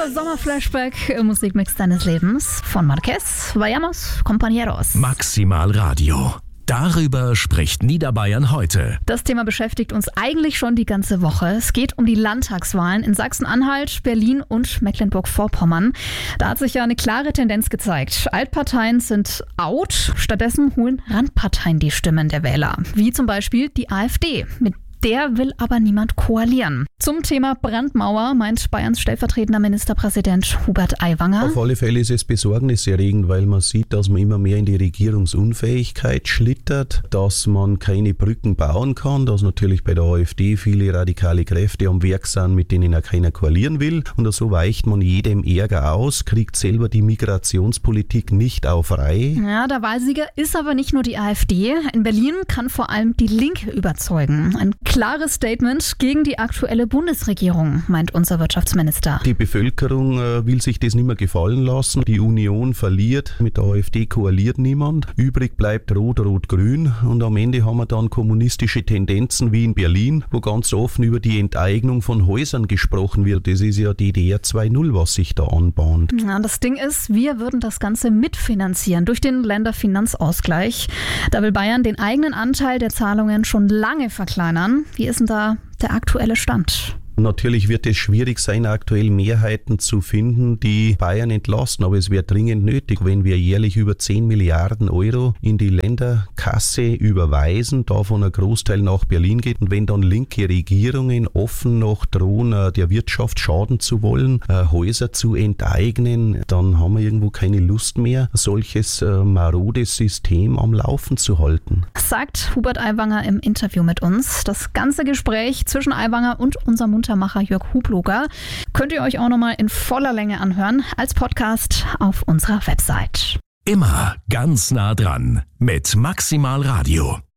unser Sommerflashback im Musikmix deines Lebens von Marquez, Vayamos, Compañeros. Maximal Radio. Darüber spricht Niederbayern heute. Das Thema beschäftigt uns eigentlich schon die ganze Woche. Es geht um die Landtagswahlen in Sachsen-Anhalt, Berlin und Mecklenburg-Vorpommern. Da hat sich ja eine klare Tendenz gezeigt. Altparteien sind out, stattdessen holen Randparteien die Stimmen der Wähler. Wie zum Beispiel die AfD. Mit der will aber niemand koalieren. Zum Thema Brandmauer meint Bayerns stellvertretender Ministerpräsident Hubert Aiwanger. Auf alle Fälle ist es besorgniserregend, weil man sieht, dass man immer mehr in die Regierungsunfähigkeit schlittert, dass man keine Brücken bauen kann, dass natürlich bei der AfD viele radikale Kräfte am Werk sind, mit denen auch keiner koalieren will. Und so weicht man jedem Ärger aus, kriegt selber die Migrationspolitik nicht auf Reihe. Ja, der Wahlsieger ist aber nicht nur die AfD. In Berlin kann vor allem die Linke überzeugen. Ein klares Statement gegen die aktuelle Bundesregierung, meint unser Wirtschaftsminister. Die Bevölkerung will sich das nicht mehr gefallen lassen. Die Union verliert, mit der AfD koaliert niemand. Übrig bleibt Rot-Rot-Grün und am Ende haben wir dann kommunistische Tendenzen wie in Berlin, wo ganz offen über die Enteignung von Häusern gesprochen wird. Das ist ja DDR 2.0, was sich da anbahnt. Ja, das Ding ist, wir würden das Ganze mitfinanzieren durch den Länderfinanzausgleich. Da will Bayern den eigenen Anteil der Zahlungen schon lange verkleinern. Wie ist denn da der aktuelle Stand? Natürlich wird es schwierig sein, aktuell Mehrheiten zu finden, die Bayern entlasten, aber es wäre dringend nötig, wenn wir jährlich über 10 Milliarden Euro in die Länderkasse überweisen, davon ein Großteil nach Berlin geht und wenn dann linke Regierungen offen noch drohen, der Wirtschaft schaden zu wollen, Häuser zu enteignen, dann haben wir irgendwo keine Lust mehr, solches marodes System am Laufen zu halten. Sagt Hubert Aiwanger im Interview mit uns. Das ganze Gespräch zwischen Aiwanger und unserem Muntermacher Jörg Hubloger könnt ihr euch auch nochmal in voller Länge anhören als Podcast auf unserer Website. Immer ganz nah dran mit Maximal Radio.